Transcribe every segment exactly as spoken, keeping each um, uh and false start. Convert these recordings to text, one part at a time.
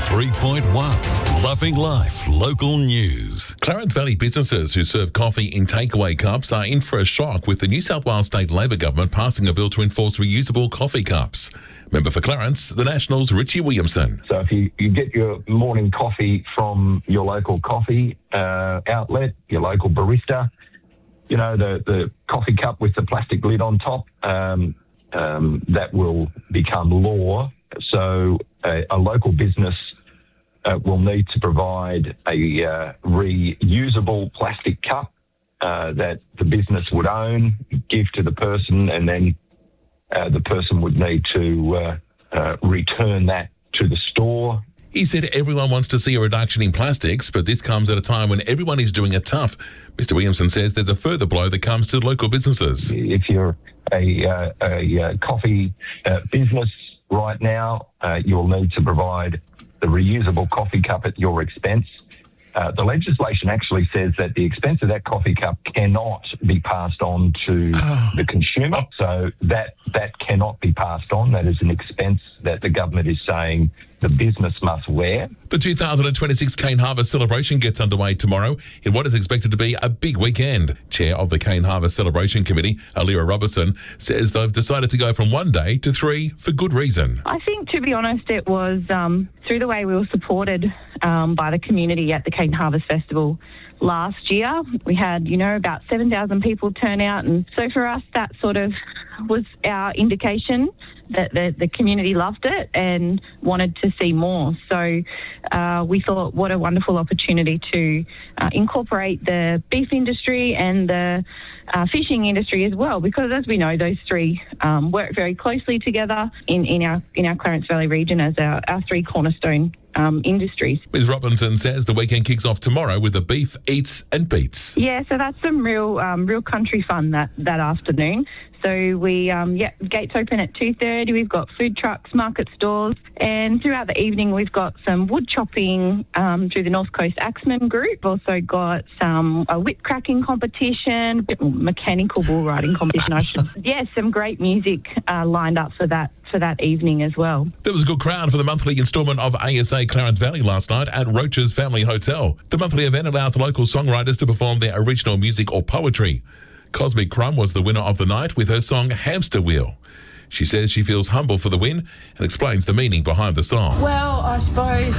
three point one. Loving Life Local News. Clarence Valley businesses who serve coffee in takeaway cups are in for a shock with the New South Wales State Labor Government passing a bill to enforce reusable coffee cups. Member for Clarence, the Nationals' Richie Williamson. So if you, you get your morning coffee from your local coffee uh, outlet, your local barista, you know, the, the coffee cup with the plastic lid on top, um, um, that will become law. So a, a local business uh, will need to provide a uh, reusable plastic cup uh, that the business would own, give to the person, and then uh, the person would need to uh, uh, return that to the store. He said everyone wants to see a reduction in plastics, but this comes at a time when everyone is doing it tough. Mister Williamson says there's a further blow that comes to local businesses. If you're a, uh, a uh, coffee uh, business right now, uh, you'll need to provide the reusable coffee cup at your expense. Uh, the legislation actually says that the expense of that coffee cup cannot be passed on to oh. the consumer. So that that cannot be passed on. That is an expense that the government is saying the business must wear. The two thousand twenty-six Cane Harvest celebration gets underway tomorrow in what is expected to be a big weekend. Chair of the Cane Harvest Celebration Committee, Alira Robertson, says they've decided to go from one day to three for good reason. I think, to be honest, it was um, through the way we were supported um, by the community at the Cane Harvest Festival last year. We had, you know, about seven thousand people turn out, and so for us that sort of was our indication that the, the community loved it and wanted to see more. So uh, we thought what a wonderful opportunity to uh, incorporate the beef industry and the uh, fishing industry as well, because as we know, those three um, work very closely together in, in our in our Clarence Valley region as our, our three cornerstone Um, industries. Miz Robinson says the weekend kicks off tomorrow with the Beef Eats and Beats. Yeah, so that's some real um, real country fun that, that afternoon. So we, um, yeah, gates open at two thirty. We've got food trucks, market stalls, and throughout the evening we've got some wood chopping um, through the North Coast Axemen group. Also got some a whip cracking competition, mechanical bull riding competition. I should. Yeah, some great music uh, lined up for that for that evening as well. There was a good crowd for the monthly instalment of A S A Clarence Valley last night at Roach's Family Hotel. The monthly event allows local songwriters to perform their original music or poetry. Cosmic Crumb was the winner of the night with her song Hamster Wheel. She says she feels humble for the win and explains the meaning behind the song. Well, I suppose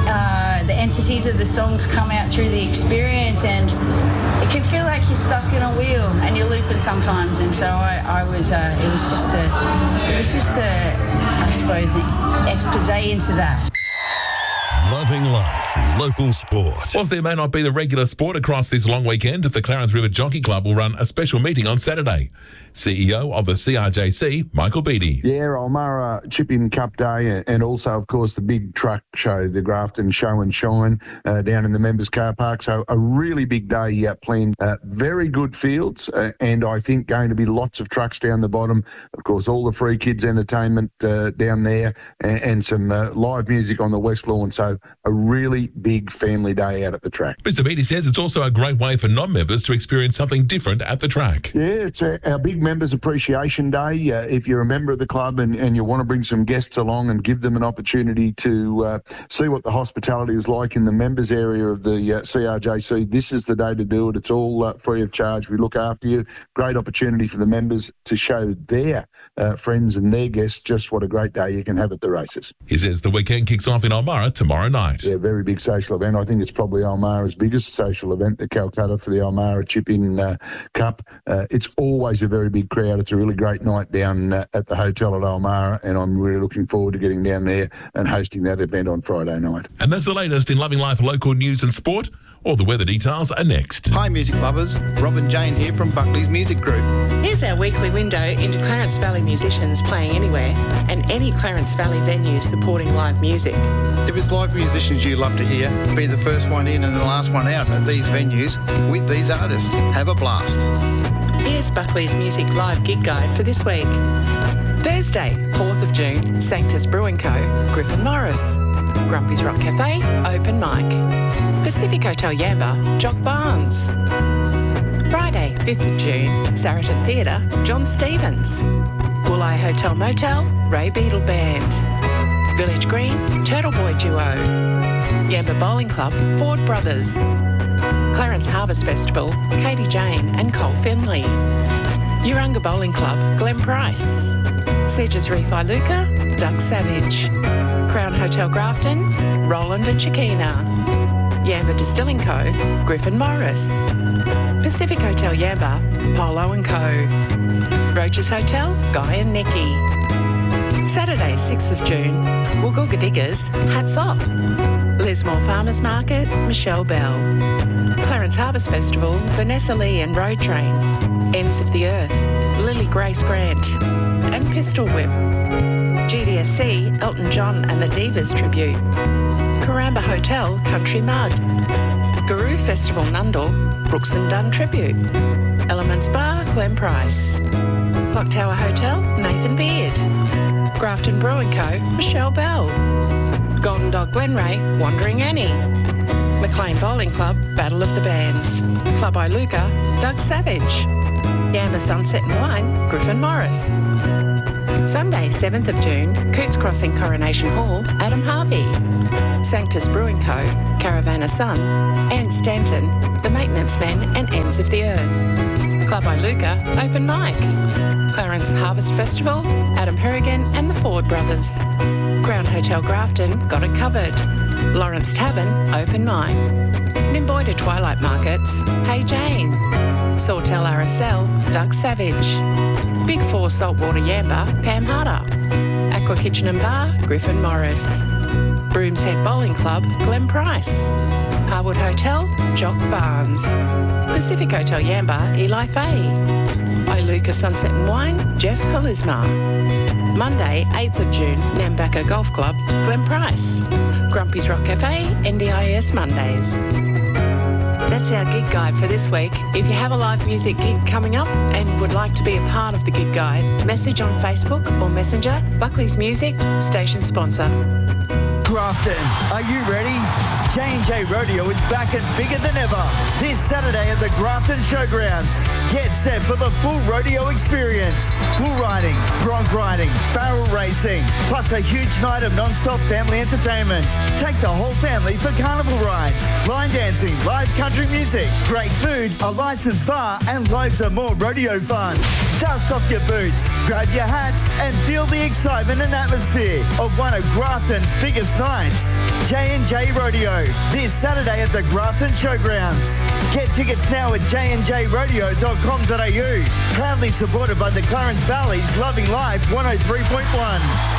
uh, the entities of the songs come out through the experience, and it can feel like you're stuck in a wheel and you're looping sometimes. And so I, I was, uh, it was just a, it was just a, I suppose, an expose into that. Loving Life Local Sport. Whilst there may not be the regular sport across this long weekend, the Clarence River Jockey Club will run a special meeting on Saturday. C E O of the C R J C, Michael Beattie. Yeah, Ulmarra Chip-In Cup Day, and also, of course, the big truck show, the Grafton Show and Shine, uh, down in the members' car park. So a really big day uh, planned. Uh, very good fields, uh, and I think going to be lots of trucks down the bottom. Of course, all the free kids entertainment uh, down there, and, and some uh, live music on the West Lawn. So a really big family day out at the track. Mister Beattie says it's also a great way for non-members to experience something different at the track. Yeah, it's a, our big Members Appreciation Day. Uh, if you're a member of the club and, and you want to bring some guests along and give them an opportunity to uh, see what the hospitality is like in the members area of the uh, C R J C, this is the day to do it. It's all uh, free of charge. We look after you. Great opportunity for the members to show their uh, friends and their guests just what a great day you can have at the races. He says the weekend kicks off in Ulmarra tomorrow night. Yeah, very big social event. I think it's probably Ulmarra's biggest social event, the Calcutta for the Ulmarra Chip-In uh, Cup. Uh, it's always a very big crowd. It's a really great night down uh, at the hotel at Ulmarra, and I'm really looking forward to getting down there and hosting that event on Friday night. And that's the latest in Loving Life local news and sport. All the weather details are next. Hi music lovers, Rob and Jane here from Buckley's Music Group. Here's our weekly window into Clarence Valley musicians playing anywhere and any Clarence Valley venues supporting live music. If it's live musicians you love to hear, be the first one in and the last one out at these venues with these artists. Have a blast. Here's Buckley's Music Live Gig Guide for this week. Thursday, fourth of June, Sanctus Brewing Co, Griffin Morris. Grumpy's Rock Cafe, open mic. Pacific Hotel Yamba, Jock Barnes. Friday, fifth of June, Saracen Theatre, John Stevens. Wooleye Hotel Motel, Ray Beadle Band. Village Green, Turtle Boy Duo. Yamba Bowling Club, Ford Brothers. Clarence Harvest Festival, Katie Jane and Cole Finley. Urunga Bowling Club, Glenn Price. Sedges Reef Iluka, Doug Savage. Crown Hotel Grafton, Roland and Chiquina. Yamba Distilling Co, Griffin Morris. Pacific Hotel Yamba, Polo and Co. Roaches Hotel, Guy and Nikki. Saturday, sixth of June, Woogooga Diggers, Hats Off. Lismore Farmers Market, Michelle Bell. Clarence Harvest Festival, Vanessa Lee and Road Train. Ends of the Earth, Lily Grace Grant. And Pistol Whip. G D S C, Elton John and the Divas Tribute. Karamba Hotel, Country Mud. Guru Festival Nundle, Brooks and Dunn Tribute. Elements Bar, Glen Price. Clock Tower Hotel, Nathan Beard. Grafton Brewing Co, Michelle Bell. Golden Dog Glenray, Wandering Annie. McLean Bowling Club, Battle of the Bands. Club Iluka, Doug Savage. Yamba Sunset and Wine, Griffin Morris. Sunday, seventh of June, Coots Crossing Coronation Hall, Adam Harvey. Sanctus Brewing Co, Caravana Sun. And Stanton, The Maintenance Men and Ends of the Earth. Club Iluka, Open Mic. Clarence Harvest Festival, Adam Herrigan and the Ford Brothers. Crown Hotel Grafton, Got It Covered. Lawrence Tavern, Open Mic. Nimboida Twilight Markets, Hey Jane. Sawtell R S L, Doug Savage. Big Four Saltwater Yamba, Pam Harder. Aqua Kitchen and Bar, Griffin Morris. Brooms Head Bowling Club, Glen Price. Harwood Hotel, Jock Barnes. Pacific Hotel Yamba, Eli Fay. Iluka Sunset and Wine, Jeff Halisma. Monday, eighth of June, Nambucca Golf Club, Glen Price. Grumpy's Rock Cafe, N D I S Mondays. That's our gig guide for this week. If you have a live music gig coming up and would like to be a part of the gig guide, message on Facebook or Messenger, Buckley's Music, station sponsor. Grafton, are you ready? J and J Rodeo is back and bigger than ever this Saturday at the Grafton Showgrounds. Get set for the full rodeo experience. Bull riding, bronc riding, barrel racing, plus a huge night of non-stop family entertainment. Take the whole family for carnival rides, line dancing, live country music, great food, a licensed bar, and loads of more rodeo fun. Dust off your boots, grab your hats, and feel the excitement and atmosphere of one of Grafton's biggest nights. J and J Rodeo, this Saturday at the Grafton Showgrounds. Get tickets now at j and j rodeo dot com dot a u. Proudly supported by the Clarence Valley's Loving Life one oh three point one.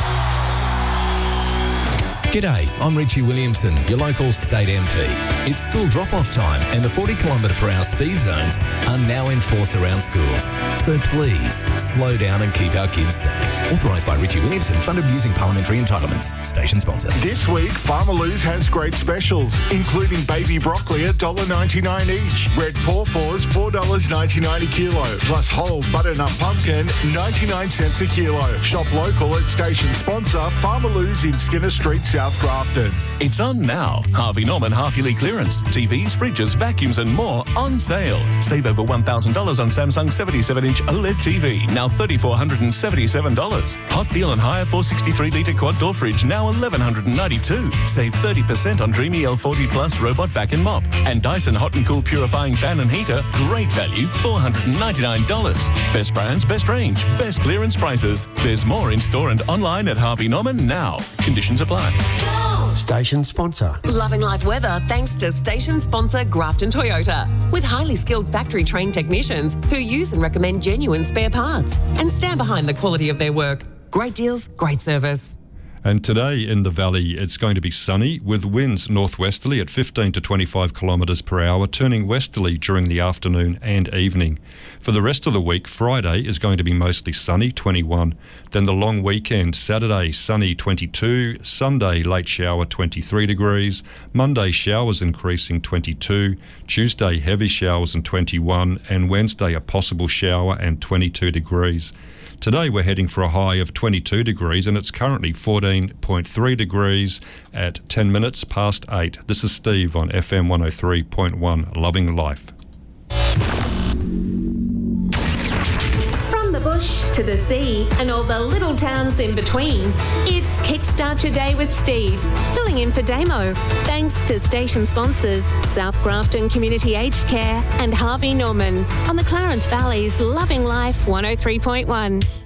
G'day, I'm Richie Williamson, your local state M P. It's school drop-off time and the forty kilometre per hour speed zones are now in force around schools. So please, slow down and keep our kids safe. Authorised by Richie Williamson, funded using parliamentary entitlements. Station sponsor. This week, Farmer Lou's has great specials, including baby broccoli at one dollar ninety-nine each, red pawpaws four dollars ninety-nine a kilo, plus whole butternut pumpkin ninety-nine cents a kilo. Shop local at station sponsor Farmer Lou's in Skinner Street, South Grafton. It's on now. Harvey Norman half-yearly clearance. T Vs, fridges, vacuums and more on sale. Save over one thousand dollars on Samsung seventy-seven inch OLED T V, now three thousand four hundred seventy-seven dollars. Hot deal and higher four hundred sixty-three litre quad door fridge, now one thousand one hundred ninety-two dollars. Save thirty percent on Dreamy L forty Plus robot vac and mop. And Dyson hot and cool purifying fan and heater, great value, four hundred ninety-nine dollars. Best brands, best range, best clearance prices. There's more in store and online at Harvey Norman now. Conditions apply. Station sponsor. Loving life weather thanks to station sponsor Grafton Toyota. With highly skilled factory trained technicians who use and recommend genuine spare parts and stand behind the quality of their work. Great deals, great service. And today in the Valley, it's going to be sunny with winds northwesterly at fifteen to twenty-five kilometres per hour, turning westerly during the afternoon and evening. For the rest of the week, Friday is going to be mostly sunny, twenty-one. Then the long weekend, Saturday, sunny, twenty-two. Sunday, late shower, twenty-three degrees. Monday, showers increasing, twenty-two. Tuesday, heavy showers and twenty-one. And Wednesday, a possible shower and twenty-two degrees. Today we're heading for a high of twenty-two degrees and it's currently fourteen point three degrees at ten minutes past eight. This is Steve on F M one oh three point one, Loving Life. From the bush bush to the sea and all the little towns in between. It's Kickstart Your Day with Steve, filling in for Damo. Thanks to station sponsors South Grafton Community Aged Care and Harvey Norman on the Clarence Valley's Loving Life one oh three point one.